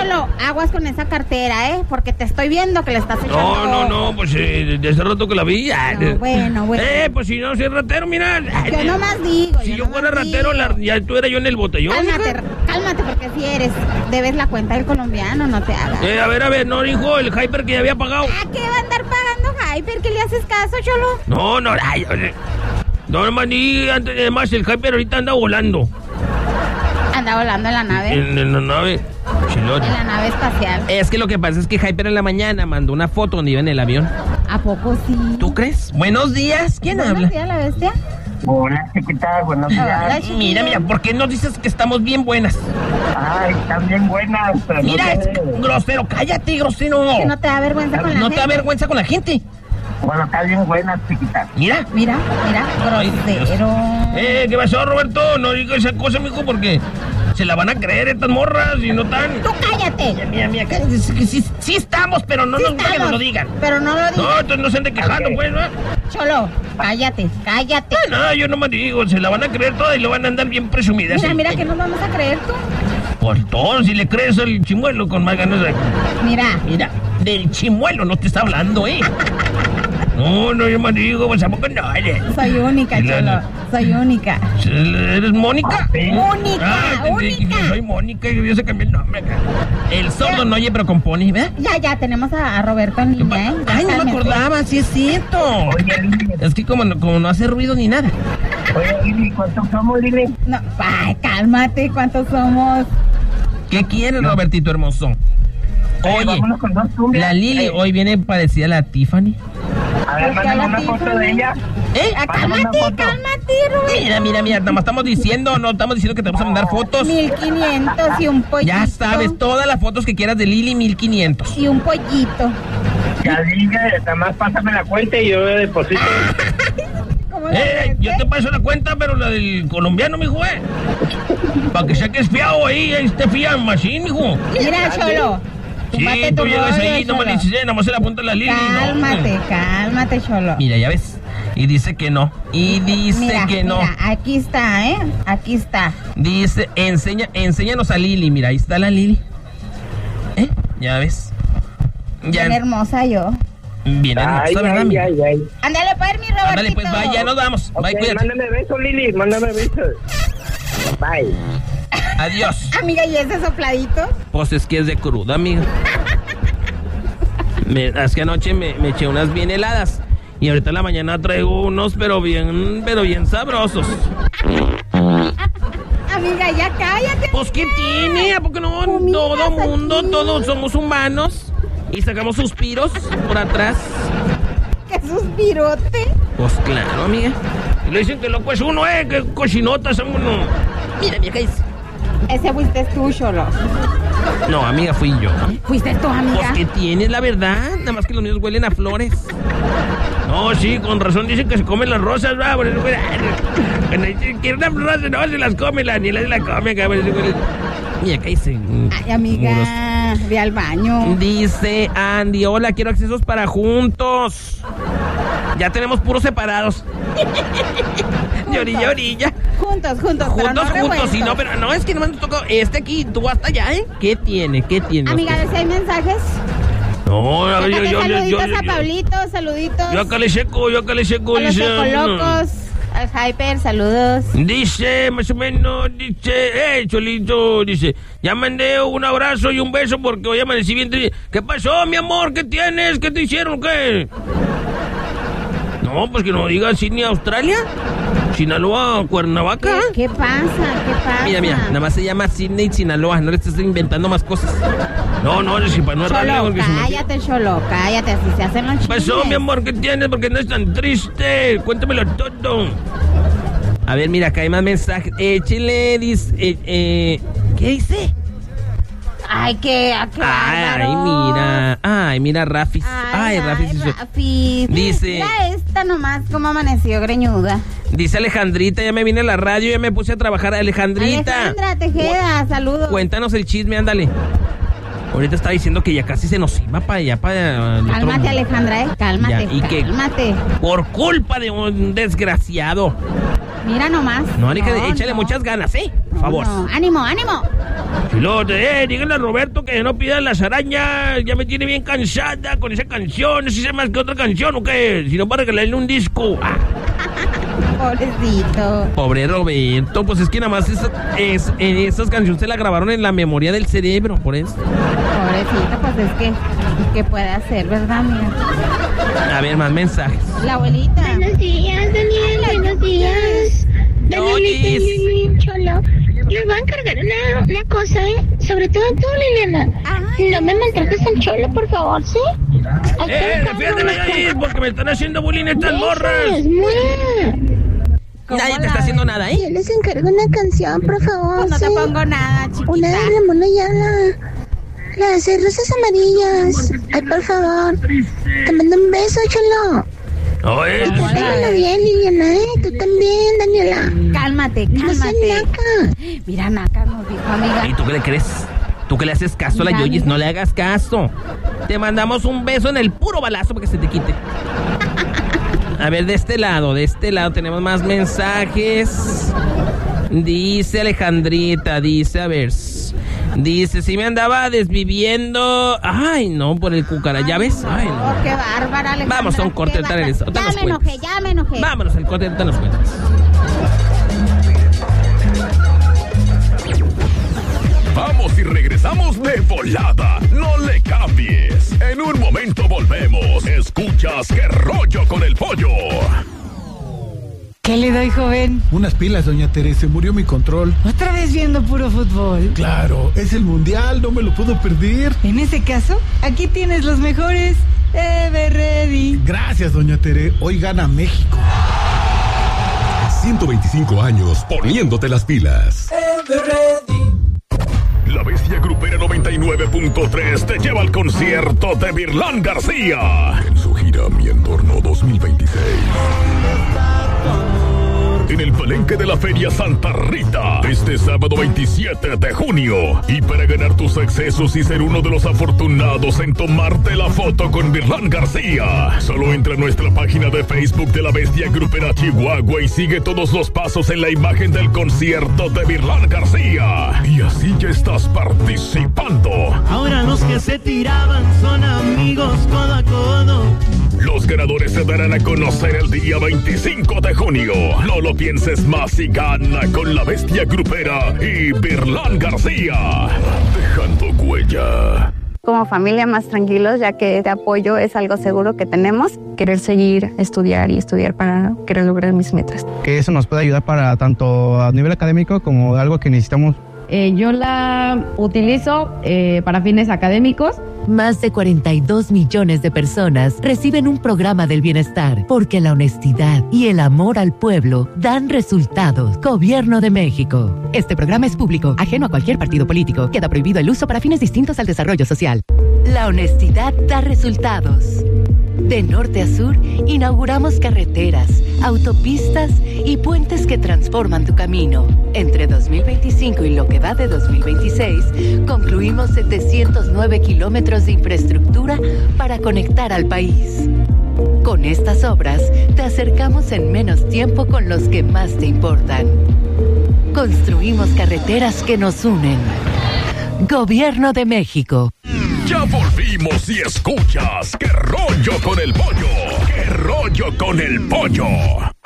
Cholo, aguas con esa cartera, porque te estoy viendo que le estás echando. No, pues desde hace rato que la vi. No, bueno. Pues si no soy ratero, mira. Yo nomás digo. Si yo fuera ratero, ya tú eras yo en el botellón. Cálmate, porque si eres, debes la cuenta del colombiano, no te hagas. A ver, no, hijo, el Hyper que ya había pagado. ¿A qué va a andar pagando Hyper? ¿Qué le haces caso, Cholo? No, nomás ni antes, además el Hyper ahorita anda volando. Anda volando en la nave. En la nave. Chilón. En la nave espacial. Es que lo que pasa es que Hyper en la mañana mandó una foto donde iba en el avión. ¿A poco sí? ¿Tú crees? Buenos días, ¿quién habla? Buenos días, la bestia. Hola, chiquita, buenos días. Hola, Mira, ¿por qué no dices que estamos bien buenas? Ay, están bien buenas, pero Mira, no sé. grosero, cállate, grosero. Que no te da vergüenza con la gente. No te da vergüenza con la gente. Bueno, están bien buenas, chiquita. Mira, Ay, grosero. ¿Qué pasó, Roberto? No digas esa cosa, mijo, porque se la van a creer estas morras y no tan... ¡Tú cállate! Mira, cállate, que sí estamos, pero no nos vayan a lo digan. Pero no lo digas. No, entonces no se anden quejando, pues, ¿no? Cholo, cállate. No, yo nomás digo, se la van a creer toda y lo van a andar bien presumidas. Mira, que nos vamos a creer tú. Por todo, si le crees al chimuelo con más ganas de... Mira. Del chimuelo no te está hablando, No, yo me digo, pues tampoco no. Soy única, Cholo. Soy única. ¿Eres Mónica? Única. Yo soy Mónica y yo se cambié el nombre acá. El sordo no oye, pero compone, ¿verdad? Ya, tenemos a Roberto en línea, Ay, no me acordaba, sí es cierto. Oye, Lili. Es que como no hace ruido ni nada. Oye, Lili, ¿cuántos somos, Lili? No, ay, cálmate, ¿cuántos somos? ¿Qué quieres, Robertito hermoso? Oye, vámonos con dos cumbias. la Lili hoy viene parecida a la Tiffany. A ver, mándame una foto de ella. Cálmate, Roberto. Mira, nada más estamos diciendo, no estamos diciendo que te vamos a mandar fotos. 1500 y un pollito. Ya sabes, todas las fotos que quieras de Lili, 1500. Y un pollito. Ya dije, nada más pásame la cuenta y yo deposito. ¿Cómo le Yo te paso la cuenta, pero la del colombiano, mijo, para que sea que es fiado ahí te fían machín, mijo. Mira, Cholo. Sí, tú llegas ahí, no me le dices, nada más se la apunta la Lili. Cálmate, Cholo. Mira, ya ves. Y dice que no. Mira, no. Aquí está, Aquí está. Dice, enséñanos a Lili. Mira, ahí está la Lili. Ya ves. Bien hermosa yo. Bien hermosa, ¿verdad? Ay. Ándale, pues, mi Robertito. Ándale, pues, vaya, ya nos vamos. Okay, Bye, cuídate. mándame besos, Lili, mándame besos. Bye. Adiós. Amiga, ¿y ese sopladito? Pues es que es de cruda, amiga. Es que anoche me eché unas bien heladas. Y ahorita en la mañana traigo unos, pero bien sabrosos. Amiga, ya cállate. Pues, ¿qué tiene? ¿A poco no? Todo mundo, todos somos humanos. Y sacamos suspiros por atrás. ¿Qué suspirote? Pues claro, amiga. Y le dicen que loco es uno, que cochinotas son uno. Mira, ¿qué dice? Ese fuiste tú, Cholo. No, amiga, fui yo. ¿Fuiste tú, amiga? Pues, ¿qué tienes, la verdad? Nada más que los niños huelen a flores. No, sí, con razón dicen que se comen las rosas, ¿verdad? Por eso, cuando quieren unas rosas, no, se las come, ni las come acá. Mira, ¿qué dice? Ay, amiga, ve al baño. Dice Andy, hola, quiero accesos para juntos. Ya tenemos puros separados. De orilla a orilla. Juntos, pero no sí, no, pero no, es que nomás nos tocó aquí, tú hasta allá, ¿Qué tiene? Amiga, a ver si hay mensajes. No, a ver, saluditos a Pablito, saluditos. Yo acá le seco, a los ecolocos, al Hyper, saludos. Dice, más o menos, Cholito, dice, ya mandé un abrazo y un beso porque hoy amanecí bien triste. ¿Qué pasó, mi amor? ¿Qué tienes? ¿Qué te hicieron? ¿Qué? No, pues que no diga Sydney, Australia. Sinaloa, Cuernavaca. ¿Qué pasa? Mira, nada más se llama Sydney, Sinaloa. No le estés inventando más cosas. No, es para no errarle. Cholo, cállate, Cholo, cállate, así se hacen los chismes. ¿Qué pasó, mi amor? ¿Qué tienes? Porque no es tan triste. Cuéntamelo todo. A ver, mira, acá hay más mensajes. Échale, dice, ¿qué dice? Ay, qué Ay, mira, Rafi. Rafi. Dice, mira esta nomás, cómo amaneció greñuda. Dice Alejandrita, ya me vine a la radio, ya me puse a trabajar. Alejandrita. Alejandra Tejeda, saludos. Cuéntanos el chisme, ándale. Ahorita estaba diciendo que ya casi se nos iba para allá, Cálmate, Alejandra, cálmate, cálmate. Por culpa de un desgraciado. Mira nomás. No, échale muchas ganas, por favor. No, ánimo, ánimo. Chilote, díganle a Roberto que no pida las arañas. Ya me tiene bien cansada con esa canción. No sé si sé más que otra canción o qué. Si no, para regalarle un disco. Pobrecito. Pobre Roberto, pues es que nada más esas canciones se la grabaron en la memoria del cerebro, por eso. Pobrecito, pues es que, ¿qué puede hacer, verdad, mira? A ver, más mensajes. La abuelita. Buenos días, Daniel, buenos días. Danielita y Cholo. Les voy a encargar una cosa, sobre todo tú, Liliana. No me maltrates al Cholo, por favor, ¿sí? Defiéndeme ahí, porque me están haciendo bullying estas morras. Nadie te está haciendo nada, ¿eh? Yo les encargo una canción, por favor, Pues no te pongo nada, chiquita. Una de Ramón Ayala. Las de Rosas Amarillas. Ay, por favor. Te mando un beso, Cholo. Oye, Trátala bien, Liliana, tú también, Daniela. Cálmate, No seas cálmate. naca. Mira, Naca nos dijo, amiga. ¿Y tú qué le crees? ¿Tú que le haces caso a la Dale. Yoyis? No le hagas caso. Te mandamos un beso en el puro balazo para que se te quite. A ver, de este lado tenemos más mensajes. Dice Alejandrita, dice, a ver. Dice, si me andaba desviviendo. Ay, no, por el cucara, ¿ya ves? Ay, no. Oh, qué bárbara, Alejandra. Vamos a un corte, qué ahorita bárbara. regreso, ahorita nos cuentas. Ya me enojé. Vámonos al corte, ahorita nos cuentas. Vamos y regresamos de volada. No le cambies. En un momento volvemos. Escuchas Qué Rollo con el Pollo. ¿Qué le doy, joven? Unas pilas, doña Teresa, murió mi control. ¿Otra vez viendo puro fútbol? Claro, es el mundial, no me lo puedo perder. En ese caso, aquí tienes los mejores. Everready. Gracias, doña Tere, hoy gana México. 125 años poniéndote las pilas. La Bestia Grupera 99.3 te lleva al concierto de Virlán García en su gira Mi Entorno 2026. En el Palenque de la Feria Santa Rita, este sábado 27 de junio. Y para ganar tus accesos y ser uno de los afortunados en tomarte la foto con Virlán García, solo entra a nuestra página de Facebook de la Bestia Grupera Chihuahua y sigue todos los pasos en la imagen del concierto de Virlán García. Y así ya estás participando. Ahora los que se tiraban son amigos codo a codo. Los ganadores se darán a conocer el día 25 de junio. No lo pienses más y gana con la Bestia Grupera y Virlán García. Dejando huella. Como familia más tranquilos, ya que este apoyo es algo seguro que tenemos. Querer seguir, estudiar y estudiar para querer lograr mis metas. Que eso nos puede ayudar para tanto a nivel académico como algo que necesitamos. Yo la utilizo para fines académicos. Más de 42 millones de personas reciben un programa del bienestar porque la honestidad y el amor al pueblo dan resultados. Gobierno de México. Este programa es público, ajeno a cualquier partido político. Queda prohibido el uso para fines distintos al desarrollo social. La honestidad da resultados. De norte a sur, inauguramos carreteras, autopistas y puentes que transforman tu camino. Entre 2025 y lo que va de 2026, concluimos 709 kilómetros de infraestructura para conectar al país. Con estas obras, te acercamos en menos tiempo con los que más te importan. Construimos carreteras que nos unen. Gobierno de México. Ya volvimos y escuchas Qué Rollo con el Pollo. Qué Rollo con el Pollo.